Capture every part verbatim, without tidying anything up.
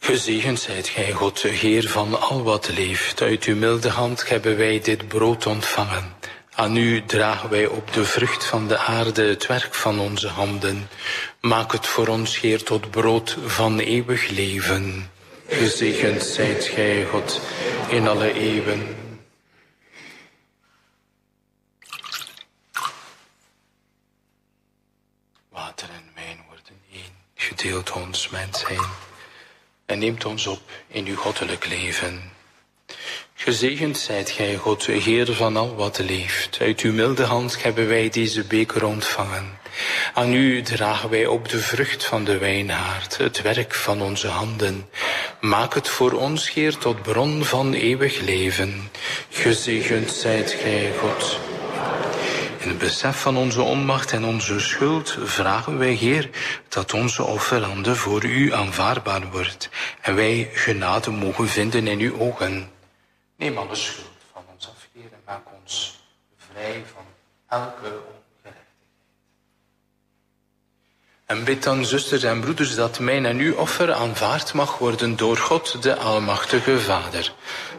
Gezegend zijt gij, God, de Heer van al wat leeft. Uit uw milde hand hebben wij dit brood ontvangen. Aan u dragen wij op de vrucht van de aarde het werk van onze handen. Maak het voor ons, Heer, tot brood van eeuwig leven. Gezegend zijt gij, God, in alle eeuwen. Water en wijn worden één. Gedeeld ons mens heen. En neemt ons op in uw goddelijk leven. Gezegend zijt gij, God, Heer van al wat leeft. Uit uw milde hand hebben wij deze beker ontvangen. Aan u dragen wij op de vrucht van de wijnhaard, het werk van onze handen. Maak het voor ons, Heer, tot bron van eeuwig leven. Gezegend zijt gij, God. In het besef van onze onmacht en onze schuld vragen wij, Heer, dat onze offerande voor u aanvaardbaar wordt en wij genade mogen vinden in uw ogen. Neem alle schuld van ons af, Heer, en maak ons vrij van elke ongerechtigheid. En bid dan, zusters en broeders, dat mijn en uw offer aanvaard mag worden door God, de Almachtige Vader.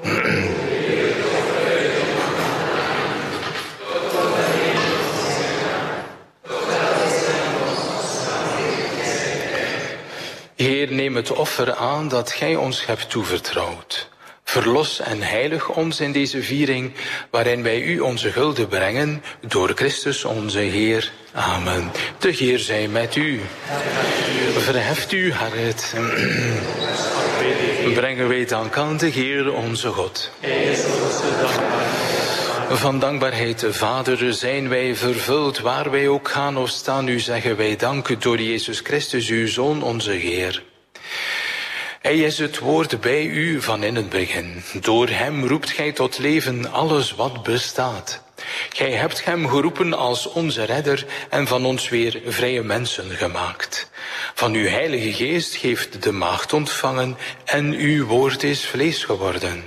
Heer, neem het offer aan dat gij ons hebt toevertrouwd. Verlos en heilig ons in deze viering, waarin wij u onze gulden brengen, door Christus onze Heer. Amen. De Heer zij met u. Verheft uw hart. Brengen wij dank aan de Heer onze God. Van dankbaarheid, Vader, zijn wij vervuld, waar wij ook gaan of staan. U zeggen wij dank door Jezus Christus, uw Zoon, onze Heer. Hij is het woord bij u van in het begin. Door hem roept gij tot leven alles wat bestaat. Gij hebt hem geroepen als onze redder en van ons weer vrije mensen gemaakt. Van uw heilige geest heeft de maagd ontvangen en uw woord is vlees geworden.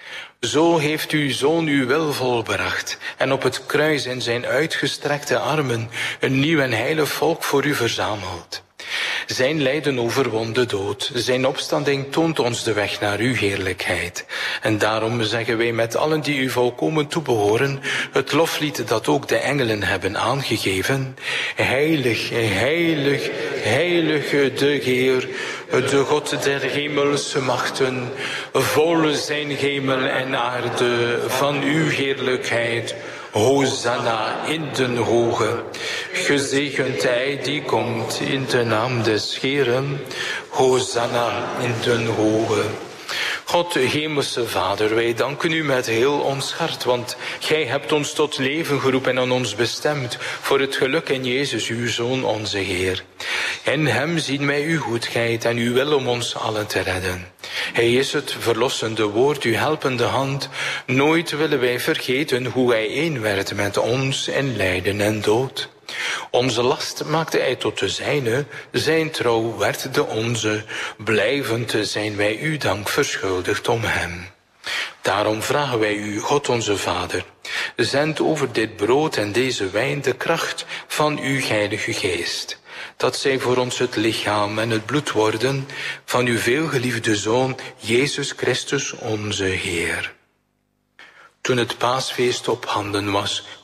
Zo heeft uw Zoon uw wil volbracht en op het kruis in zijn uitgestrekte armen een nieuw en heilig volk voor u verzameld. Zijn lijden overwon de dood, zijn opstanding toont ons de weg naar uw heerlijkheid. En daarom zeggen wij met allen die u volkomen toebehoren, het loflied dat ook de engelen hebben aangegeven. Heilig, heilig, heilige de Heer, de God der hemelse machten, vol zijn hemel en aarde van uw heerlijkheid. Hosanna in den hoge. Gezegend hij die komt in de naam des Heeren. Hosanna in den hoge. God, hemelse Vader, wij danken u met heel ons hart, want gij hebt ons tot leven geroepen en ons bestemd voor het geluk in Jezus, uw Zoon, onze Heer. In hem zien wij uw goedheid en uw wil om ons allen te redden. Hij is het verlossende woord, uw helpende hand. Nooit willen wij vergeten hoe hij één werd met ons in lijden en dood. Onze last maakte hij tot de zijne, zijn trouw werd de onze. Blijvend zijn wij u dank verschuldigd om hem. Daarom vragen wij u, God onze Vader, zend over dit brood en deze wijn de kracht van uw heilige geest, dat zij voor ons het lichaam en het bloed worden van uw veelgeliefde Zoon, Jezus Christus onze Heer. Toen het paasfeest op handen was,